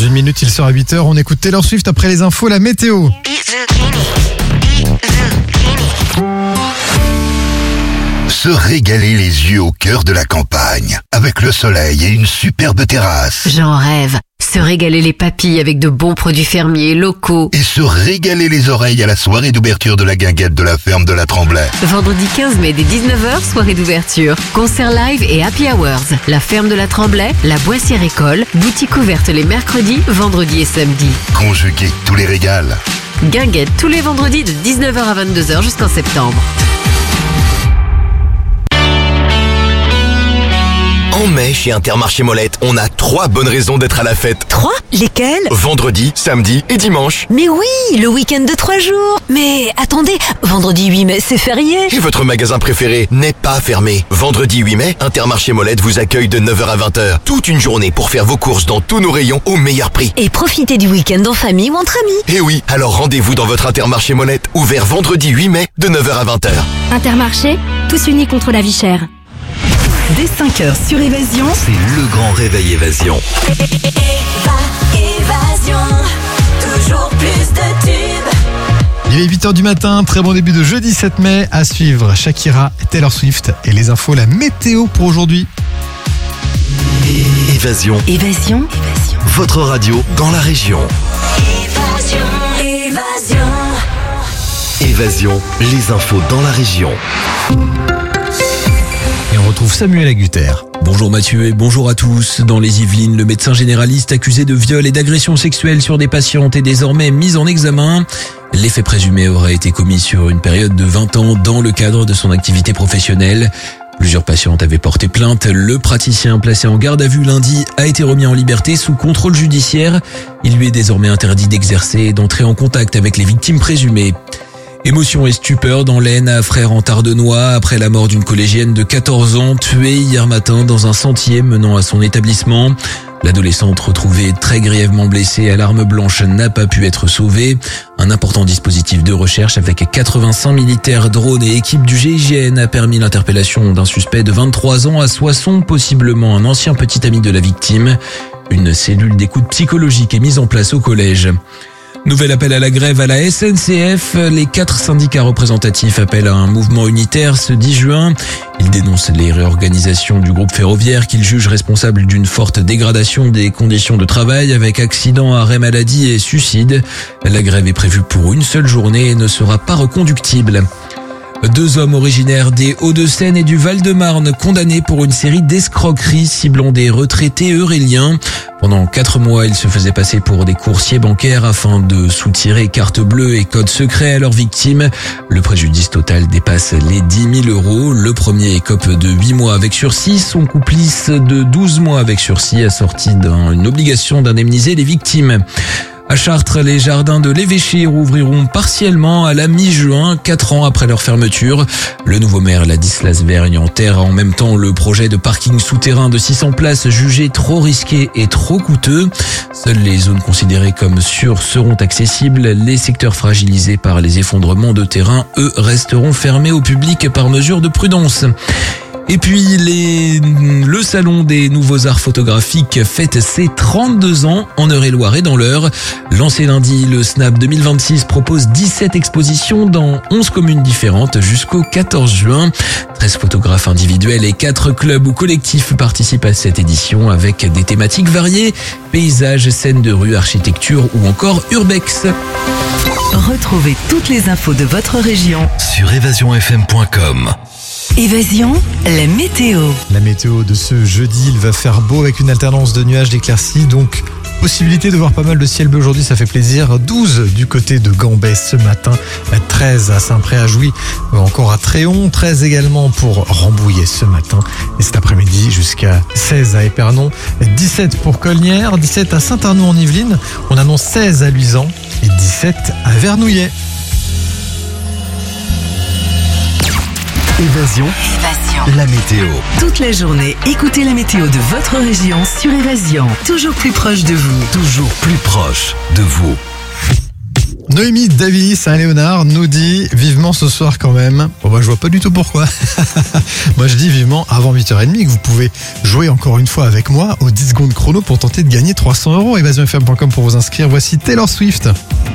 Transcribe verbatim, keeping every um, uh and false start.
une minute, il sera huit heures. On écoute Taylor Swift après les infos, la météo. Se régaler les yeux au cœur de la campagne, avec le soleil et une superbe terrasse. J'en rêve. Se régaler les papilles avec de bons produits fermiers locaux. Et se régaler les oreilles à la soirée d'ouverture de la guinguette de la ferme de la Tremblay. Vendredi quinze mai dès dix-neuf heures, soirée d'ouverture. Concert live et happy hours. La ferme de la Tremblay, la Boissière École, boutique ouverte les mercredis, vendredis et samedis. Conjuguer tous les régals. Guinguette tous les vendredis de dix-neuf heures à vingt-deux heures jusqu'en septembre. En mai, chez Intermarché Molette, on a trois bonnes raisons d'être à la fête. Trois? Lesquelles? Vendredi, samedi et dimanche. Mais oui, le week-end de trois jours. Mais attendez, vendredi huit mai, c'est férié. Et votre magasin préféré n'est pas fermé. Vendredi huit mai, Intermarché Molette vous accueille de neuf heures à vingt heures. Toute une journée pour faire vos courses dans tous nos rayons au meilleur prix. Et profitez du week-end en famille ou entre amis. Et oui, alors rendez-vous dans votre Intermarché Molette, ouvert vendredi huit mai de neuf heures à vingt heures. Intermarché, tous unis contre la vie chère. Dès cinq heures sur Évasion, c'est le grand réveil Évasion. Évasion, toujours plus de tubes. Il est huit heures du matin, très bon début de jeudi sept mai. À suivre Shakira, Taylor Swift et les infos, la météo pour aujourd'hui. Évasion. Évasion. Votre radio dans la région. Évasion. Évasion. Évasion, les infos dans la région. Et on retrouve Samuel Agutter. Bonjour Mathieu et bonjour à tous. Dans les Yvelines, le médecin généraliste accusé de viol et d'agression sexuelle sur des patientes est désormais mis en examen. Les faits présumés auraient été commis sur une période de vingt ans dans le cadre de son activité professionnelle. Plusieurs patientes avaient porté plainte. Le praticien placé en garde à vue lundi a été remis en liberté sous contrôle judiciaire. Il lui est désormais interdit d'exercer et d'entrer en contact avec les victimes présumées. Émotion et stupeur dans l'Aisne à Frères-en-Tardenois après la mort d'une collégienne de quatorze ans tuée hier matin dans un sentier menant à son établissement. L'adolescente retrouvée très grièvement blessée à l'arme blanche n'a pas pu être sauvée. Un important dispositif de recherche avec quatre-vingt-cinq militaires, drones et équipes du G I G N a permis l'interpellation d'un suspect de vingt-trois ans à Soissons, possiblement un ancien petit ami de la victime. Une cellule d'écoute psychologique est mise en place au collège. Nouvel appel à la grève à la S N C F. Les quatre syndicats représentatifs appellent à un mouvement unitaire ce dix juin. Ils dénoncent les réorganisations du groupe ferroviaire qu'ils jugent responsables d'une forte dégradation des conditions de travail avec accidents, arrêts maladie et suicides. La grève est prévue pour une seule journée et ne sera pas reconductible. Deux hommes originaires des Hauts-de-Seine et du Val-de-Marne condamnés pour une série d'escroqueries ciblant des retraités euréliens. Pendant quatre mois, ils se faisaient passer pour des coursiers bancaires afin de soutirer carte bleue et code secret à leurs victimes. Le préjudice total dépasse les dix mille euros. Le premier écope de huit mois avec sursis, son complice de douze mois avec sursis assorti d'une obligation d'indemniser les victimes. À Chartres, les jardins de l'évêché rouvriront partiellement à la mi-juin, quatre ans après leur fermeture. Le nouveau maire Ladislas Vergne enterre en même temps le projet de parking souterrain de six cents places jugé trop risqué et trop coûteux. Seules les zones considérées comme sûres seront accessibles. Les secteurs fragilisés par les effondrements de terrain, eux, resteront fermés au public par mesure de prudence. Et puis, les, le Salon des Nouveaux Arts Photographiques fête ses trente-deux ans en Eure-et-Loir et dans l'Eure. Lancé lundi, le Snap deux mille vingt-six propose dix-sept expositions dans onze communes différentes jusqu'au quatorze juin. treize photographes individuels et quatre clubs ou collectifs participent à cette édition avec des thématiques variées, paysages, scènes de rue, architecture ou encore urbex. Retrouvez toutes les infos de votre région sur évasion f m point com. Évasion, la météo. La météo de ce jeudi, il va faire beau avec une alternance de nuages, d'éclaircies, donc possibilité de voir pas mal de ciel bleu aujourd'hui, ça fait plaisir. douze du côté de Gambais ce matin, treize à Saint-Pré-à-Jouy, encore à Tréon, treize également pour Rambouillet ce matin, et cet après-midi jusqu'à seize à Épernon, dix-sept pour Colnières, dix-sept à Saint-Arnoux en Yvelines, on annonce seize à Luisan et dix-sept à Vernouillet. Évasion, Évasion, la météo. toute la journée, écoutez la météo de votre région sur Évasion. Toujours plus proche de vous. Toujours plus proche de vous. Noémie Davy Saint-Léonard nous dit vivement ce soir quand même. Bon, moi je vois pas du tout pourquoi. Moi je dis vivement avant huit heures trente que vous pouvez jouer encore une fois avec moi au dix secondes chrono pour tenter de gagner trois cents euros. Evasion F M point com pour vous inscrire. Voici Taylor Swift.